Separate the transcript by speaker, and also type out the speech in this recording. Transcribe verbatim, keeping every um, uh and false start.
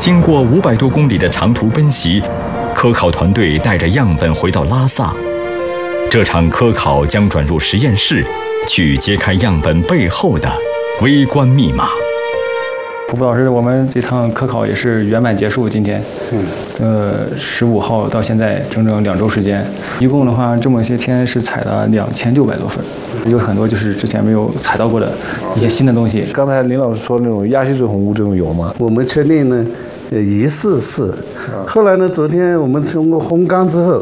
Speaker 1: 经过五百多公里的长途奔袭，科考团队带着样本回到拉萨。这场科考将转入实验室，去揭开样本背后的微观密码。
Speaker 2: 普普老师，我们这趟科考也是圆满结束。今天，嗯，呃，十五号到现在整整两周时间，一共的话这么些天是采了两千六百多份，有很多就是之前没有采到过的一些新的东西。
Speaker 3: 刚才林老师说那种亚细水红物这种有吗？
Speaker 4: 我们确定呢，呃，疑似是。后来呢，昨天我们通过烘干之后，